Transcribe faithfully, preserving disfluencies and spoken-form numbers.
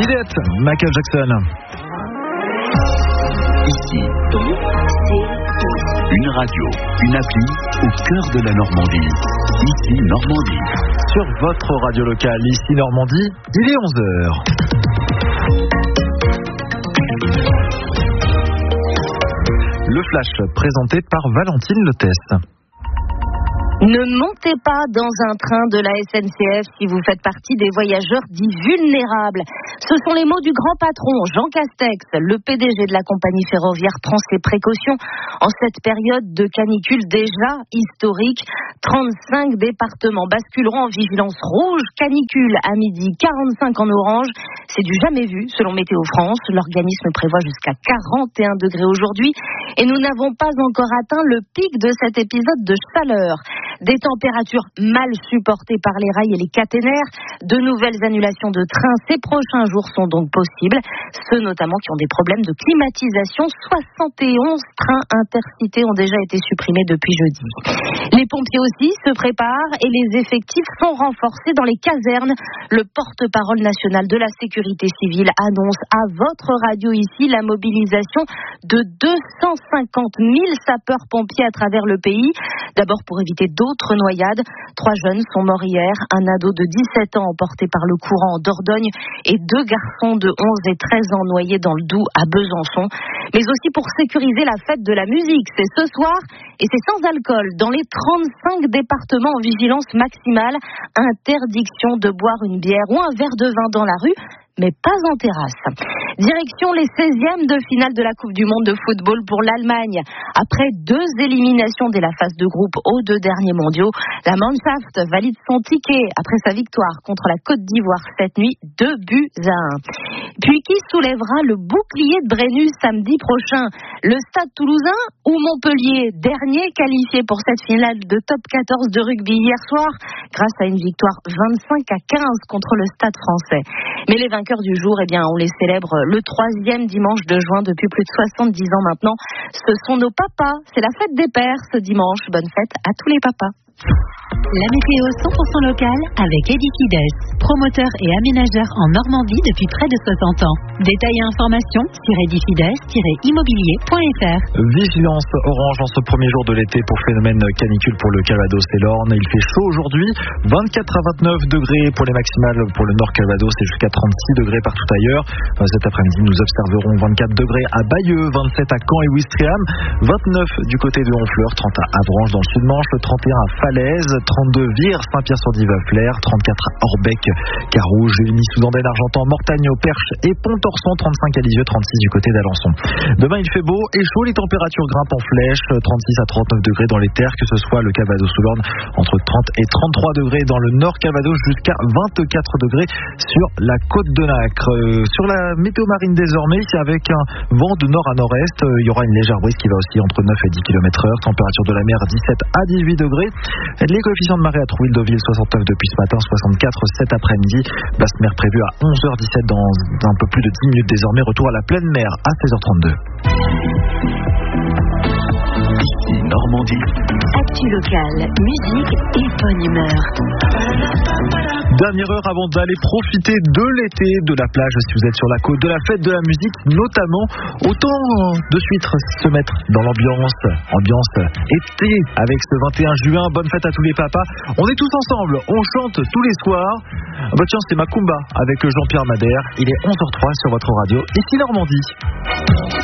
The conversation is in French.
Idiot, Michael Jackson. Ici, une radio, une appli au cœur de la Normandie. Ici, Normandie. Sur votre radio locale, ici Normandie, il est onze heures. Le flash présenté par Valentine Lotès. Ne montez pas dans un train de la S N C F si vous faites partie des voyageurs dits vulnérables. Ce sont les mots du grand patron Jean Castex. Le P D G de la compagnie ferroviaire prend ses précautions en cette période de canicule déjà historique. trente-cinq départements basculeront en vigilance rouge, canicule à midi, quarante-cinq en orange. C'est du jamais vu selon Météo France. L'organisme prévoit jusqu'à quarante et un degrés aujourd'hui et nous n'avons pas encore atteint le pic de cet épisode de chaleur. Des températures mal supportées par les rails et les caténaires. De nouvelles annulations de trains ces prochains jours sont donc possibles. Ceux notamment qui ont des problèmes de climatisation. soixante et onze trains intercités ont déjà été supprimés depuis jeudi. Les pompiers aussi se préparent et les effectifs sont renforcés dans les casernes. Le porte-parole national de la sécurité civile annonce à votre radio ici la mobilisation de deux cent cinquante mille sapeurs-pompiers à travers le pays. D'abord pour éviter d'autres noyades. Trois jeunes sont morts hier. Un ado de dix-sept ans emporté par le courant en Dordogne et deux garçons de onze et treize ans noyés dans le Doubs à Besançon. Mais aussi pour sécuriser la fête de la musique. C'est ce soir et c'est sans alcool. Dans les trente-cinq départements en vigilance maximale, interdiction de boire une bière ou un verre de vin dans la rue, mais pas en terrasse. Direction les seizièmes de finale de la Coupe du Monde de football pour l'Allemagne. Après deux éliminations dès la phase de groupe aux deux derniers mondiaux, la Mannschaft valide son ticket après sa victoire contre la Côte d'Ivoire cette nuit, deux buts à un. Puis qui soulèvera le bouclier de Brennus samedi prochain? Le Stade Toulousain ou Montpellier, dernier qualifié pour cette finale de top quatorze de rugby hier soir, grâce à une victoire vingt-cinq à quinze contre le Stade français. Mais les vainqueurs du jour, eh bien, on les célèbre le troisième dimanche de juin depuis plus de soixante-dix ans maintenant. Ce sont nos papas. C'est la fête des pères ce dimanche. Bonne fête à tous les papas. La météo cent pour cent locale avec Edifides, promoteur et aménageur en Normandie depuis près de soixante ans. Détails et informations sur edifides tiret immobilier point f r. Vigilance orange en ce premier jour de l'été pour phénomène canicule pour le Calvados et l'Orne. Il fait chaud aujourd'hui, vingt-quatre à vingt-neuf degrés pour les maximales pour le Nord Calvados et jusqu'à trente-six degrés partout ailleurs. Cet après-midi, nous observerons vingt-quatre degrés à Bayeux, vingt-sept à Caen et Ouistreham, vingt-neuf du côté de Honfleur, trente à Avranches dans le Sud-Manche, trente et un à Falaise, trente-deux Vire, Saint-Pierre-sur-Dive-Flers, trente-quatre à Orbec, Carouge, Ligny-sous-Andaine, Argentan, Mortagne, Perche et Pont-Orson, trente-cinq à Lisieux, trente-six du côté d'Alençon. Demain, il fait beau et chaud, les températures grimpent en flèche, trente-six à trente-neuf degrés dans les terres, que ce soit le Calvados ou l'Orne, entre trente et trente-trois degrés dans le Nord Calvados, jusqu'à vingt-quatre degrés sur la côte de l'Acre. Euh, sur la météo marine désormais, c'est avec un vent de nord à nord-est, euh, il y aura une légère brise qui va aussi entre neuf et dix kilomètres heure, température de la mer dix-sept à dix-huit degrés. Les coefficients de marée à Trouville-Deauville, soixante-neuf depuis ce matin, soixante-quatre cet après-midi. Basse mer prévue à onze heures dix-sept dans un peu plus de dix minutes désormais. Retour à la pleine mer à seize heures trente-deux. Ici Normandie. Actu locale, musique et bonne humeur. Dernière heure avant d'aller profiter de l'été, de la plage si vous êtes sur la côte, de la fête de la musique notamment. Autant de suite se mettre dans l'ambiance, ambiance été avec ce vingt et un juin. Bonne fête à tous les papas. On est tous ensemble, on chante tous les soirs. Bah tiens, c'est Macumba avec Jean-Pierre Madère. Il est onze heures zéro trois sur votre radio. Ici Normandie.